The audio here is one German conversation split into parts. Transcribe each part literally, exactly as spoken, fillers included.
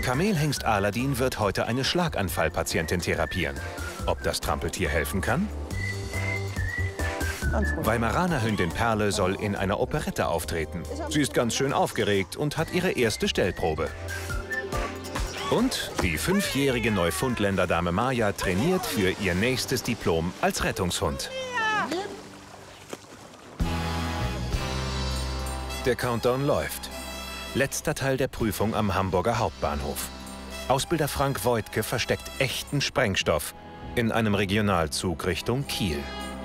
Kamelhengst Aladin wird heute eine Schlaganfallpatientin therapieren. Ob das Trampeltier helfen kann? Weimaraner Hündin Perle soll in einer Operette auftreten. Sie ist ganz schön aufgeregt und hat ihre erste Stellprobe. Und die fünfjährige Neufundländer-Dame Maya trainiert für ihr nächstes Diplom als Rettungshund. Der Countdown läuft. Letzter Teil der Prüfung am Hamburger Hauptbahnhof. Ausbilder Frank Voigtke versteckt echten Sprengstoff in einem Regionalzug Richtung Kiel.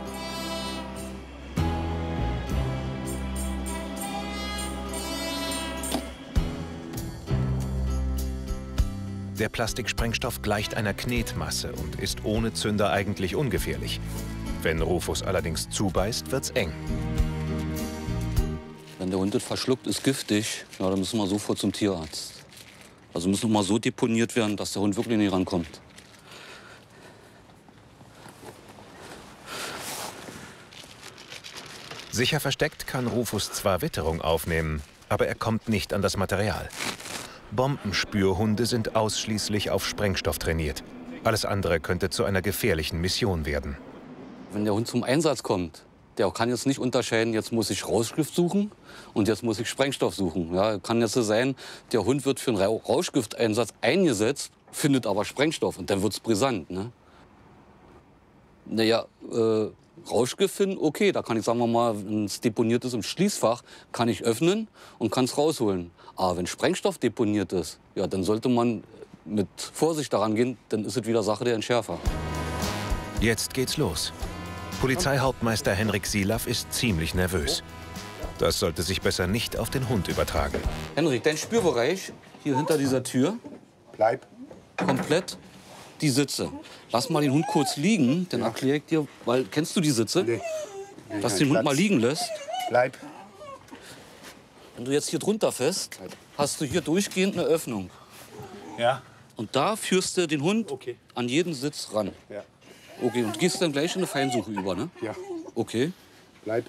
Der Plastiksprengstoff gleicht einer Knetmasse und ist ohne Zünder eigentlich ungefährlich. Wenn Rufus allerdings zubeißt, wird's eng. Wenn der Hund das verschluckt, ist giftig, ja, dann müssen wir sofort zum Tierarzt. Also muss noch mal so deponiert werden, dass der Hund wirklich nicht rankommt. Sicher versteckt kann Rufus zwar Witterung aufnehmen, aber er kommt nicht an das Material. Bombenspürhunde sind ausschließlich auf Sprengstoff trainiert. Alles andere könnte zu einer gefährlichen Mission werden. Wenn der Hund zum Einsatz kommt, der kann jetzt nicht unterscheiden, jetzt muss ich Rauschgift suchen und jetzt muss ich Sprengstoff suchen. Ja, kann jetzt so sein, der Hund wird für einen Rauschgifteinsatz eingesetzt, findet aber Sprengstoff und dann wird es brisant. Ne? Naja, äh, Rauschgift finden, okay, da kann ich, sagen wir mal, wenn es deponiert ist im Schließfach, kann ich öffnen und kann es rausholen. Aber wenn Sprengstoff deponiert ist, ja, dann sollte man mit Vorsicht daran gehen, dann ist es wieder Sache der Entschärfer. Jetzt geht's los. Polizeihauptmeister Henrik Silaff ist ziemlich nervös. Das sollte sich besser nicht auf den Hund übertragen. Henrik, dein Spürbereich hier hinter dieser Tür. Bleib. Komplett die Sitze. Lass mal den Hund kurz liegen, dann erkläre ich dir, weil, kennst du die Sitze? Nee. Nee, Dass du den Hund mal liegen lässt. Bleib. Wenn du jetzt hier drunter fest, hast du hier durchgehend eine Öffnung. Ja. Und da führst du den Hund Okay. an jeden Sitz ran. Ja. Okay, und gehst dann gleich in eine Feinsuche über, ne? Ja. Okay. Bleib.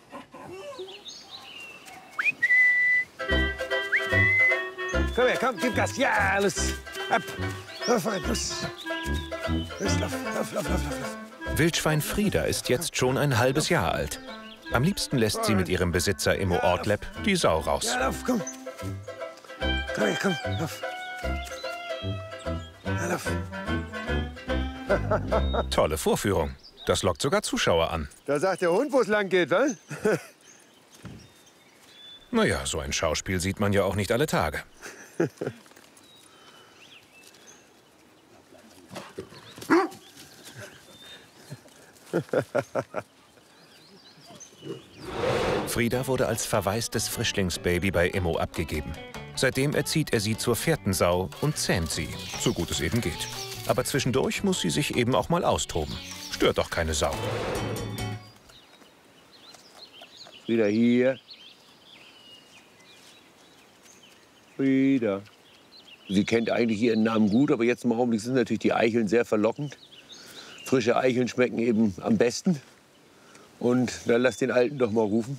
Komm her, komm, gib Gas. Ja, los. Ab. Lauf rein, los. Los, lauf, lauf, lauf, lauf, lauf. Wildschwein Frieda ist jetzt schon ein halbes Jahr alt. Am liebsten lässt sie mit ihrem Besitzer Immo Ortleb die Sau raus. Ja, lauf, komm. Komm her, komm, lauf. Ja, lauf. Tolle Vorführung. Das lockt sogar Zuschauer an. Da sagt der Hund, wo es lang geht, wa? Naja, so ein Schauspiel sieht man ja auch nicht alle Tage. Frieda wurde als verwaistes Frischlingsbaby bei Immo abgegeben. Seitdem erzieht er sie zur Fährtensau und zähmt sie, so gut es eben geht. Aber zwischendurch muss sie sich eben auch mal austoben. Stört doch keine Sau. Wieder hier. Wieder. Sie kennt eigentlich ihren Namen gut, aber jetzt im Augenblick sind natürlich die Eicheln sehr verlockend. Frische Eicheln schmecken eben am besten. Und dann lass den Alten doch mal rufen.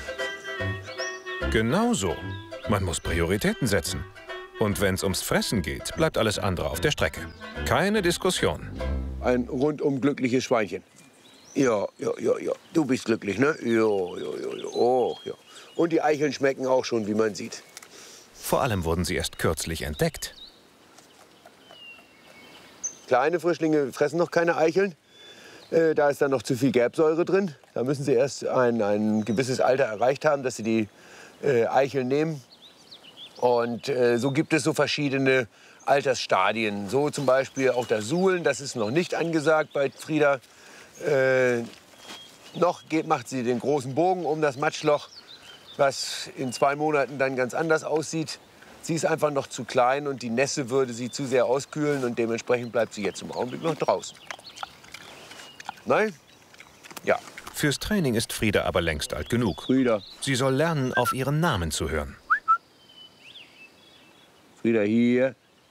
Genau so. Man muss Prioritäten setzen. Und wenn es ums Fressen geht, bleibt alles andere auf der Strecke. Keine Diskussion. Ein rundum glückliches Schweinchen. Ja, ja, ja, ja. Du bist glücklich, ne? Ja, ja, ja, ja. Oh, ja. Und die Eicheln schmecken auch schon, wie man sieht. Vor allem wurden sie erst kürzlich entdeckt. Kleine Frischlinge fressen noch keine Eicheln. Äh, da ist dann noch zu viel Gelbsäure drin. Da müssen sie erst ein, ein gewisses Alter erreicht haben, dass sie die äh, Eicheln nehmen. Und äh, so gibt es so verschiedene Altersstadien. So zum Beispiel auch das Suhlen, das ist noch nicht angesagt bei Frieda. Äh, noch geht, macht sie den großen Bogen um das Matschloch, was in zwei Monaten dann ganz anders aussieht. Sie ist einfach noch zu klein und die Nässe würde sie zu sehr auskühlen und dementsprechend bleibt sie jetzt im Augenblick noch draußen. Nein? Ja. Fürs Training ist Frieda aber längst alt genug. Frieda. Sie soll lernen, auf ihren Namen zu hören. Frieda hier.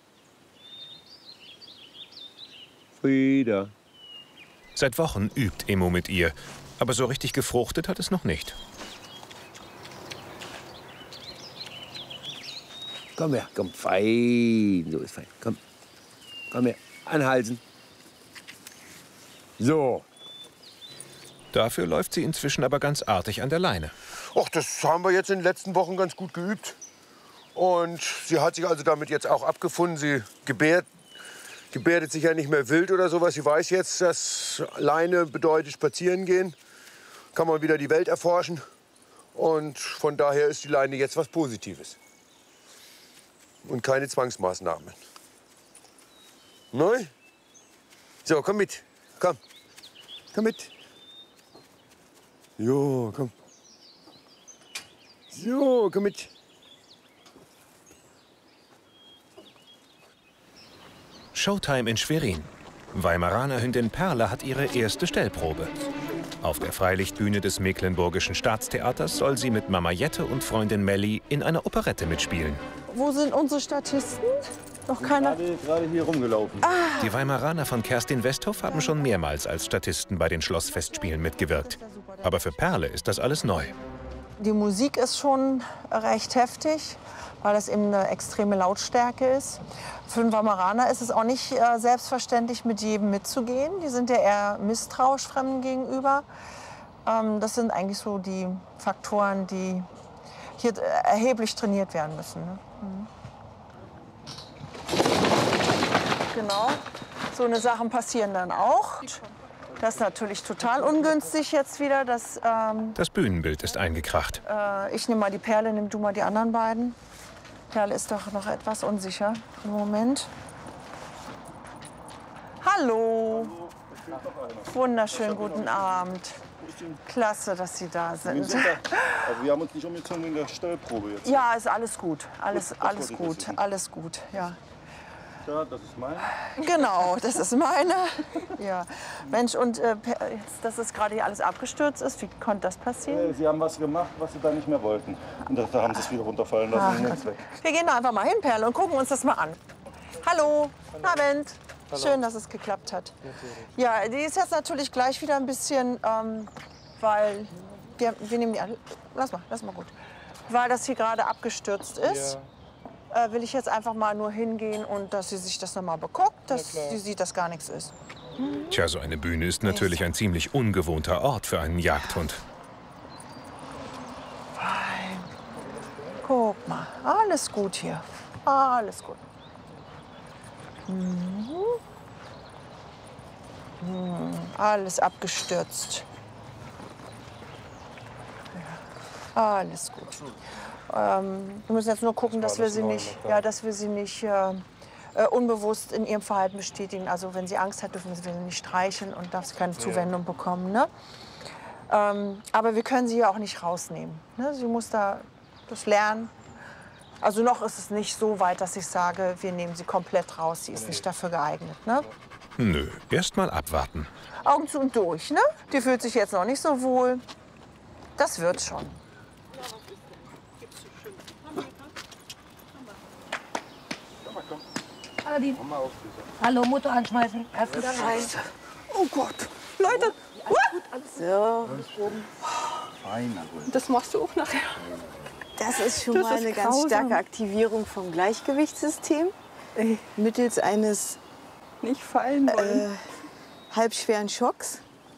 Frieda. Seit Wochen übt Immo mit ihr, aber so richtig gefruchtet hat es noch nicht. Komm her, komm, fein. So ist fein. Komm, komm her, anhalten. So. Dafür läuft sie inzwischen aber ganz artig an der Leine. Ach, das haben wir jetzt in den letzten Wochen ganz gut geübt. Und sie hat sich also damit jetzt auch abgefunden. Sie gebärt, gebärdet sich ja nicht mehr wild oder sowas. Sie weiß jetzt, dass Leine bedeutet spazieren gehen. Kann man wieder die Welt erforschen. Und von daher ist die Leine jetzt was Positives. Und keine Zwangsmaßnahmen. Nein? So, komm mit. Komm. Komm mit. Jo, komm. So, komm mit. Showtime in Schwerin. Weimaraner Hündin Perle hat ihre erste Stellprobe. Auf der Freilichtbühne des Mecklenburgischen Staatstheaters soll sie mit Mama Jette und Freundin Melli in einer Operette mitspielen. Wo sind unsere Statisten? Noch keiner? Gerade, gerade hier rumgelaufen. Ah. Die Weimaraner von Kerstin Westhoff haben schon mehrmals als Statisten bei den Schlossfestspielen mitgewirkt. Aber für Perle ist das alles neu. Die Musik ist schon recht heftig, weil das eben eine extreme Lautstärke ist. Für den Weimaraner ist es auch nicht äh, selbstverständlich, mit jedem mitzugehen. Die sind ja eher misstrauisch Fremden gegenüber. Ähm, das sind eigentlich so die Faktoren, die hier erheblich trainiert werden müssen. Ne? Mhm. Genau, so eine Sachen passieren dann auch. Das ist natürlich total ungünstig jetzt wieder. Dass, ähm, Das Bühnenbild ist eingekracht. äh, ich nehme mal die Perle, nimm du mal die anderen beiden. Perle ist doch noch etwas unsicher im Moment. Hallo. Wunderschönen guten Abend. Klasse, dass Sie da sind. Also wir haben uns nicht umgezogen in der Stellprobe jetzt. Ja, ist alles gut. Alles, Das- das alles wollte ich gut. wissen. Alles gut, ja. Ja, das ist mein. Genau, das ist meine. Ja. Mensch, und äh, Per- jetzt, dass es gerade hier alles abgestürzt ist, wie konnte das passieren? Äh, Sie haben was gemacht, was Sie da nicht mehr wollten. Und da haben Sie es wieder runterfallen lassen. Ach, und jetzt weg. Wir gehen da einfach mal hin, Perle, und gucken uns das mal an. Hallo, guten Abend. Schön, dass es geklappt hat. Ja, die ist jetzt natürlich gleich wieder ein bisschen, ähm, weil wir, wir nehmen die an. Lass mal, lass mal gut. Weil das hier gerade abgestürzt ist, äh, will ich jetzt einfach mal nur hingehen und dass sie sich das noch mal beguckt, dass sie sieht, dass gar nichts ist. Tja, so eine Bühne ist natürlich ein ziemlich ungewohnter Ort für einen Jagdhund. Fein. Guck mal, alles gut hier. Alles gut. Mhm. Mhm. Alles abgestürzt. Ja. Alles gut. Ähm, wir müssen jetzt nur gucken, dass wir sie nicht, ja, dass wir sie nicht äh, äh, unbewusst in ihrem Verhalten bestätigen. Also wenn sie Angst hat, dürfen wir sie nicht streicheln und darf sie keine Zuwendung bekommen. Ne? Ähm, aber wir können sie ja auch nicht rausnehmen. Ne? Sie muss da das lernen. Also noch ist es nicht so weit, dass ich sage, wir nehmen sie komplett raus. Sie ist nicht dafür geeignet. Ne? Nö, erst mal abwarten. Augen zu und durch. Ne? Die fühlt sich jetzt noch nicht so wohl. Das wird schon. Aladin. Hallo, Motor anschmeißen. Ersten Gang rein. Oh Gott, Leute. So. Das machst du auch nachher. Das ist schon Das mal ist eine ganz grausam. starke Aktivierung vom Gleichgewichtssystem mittels eines Nicht fallen wollen. äh, halbschweren Schocks.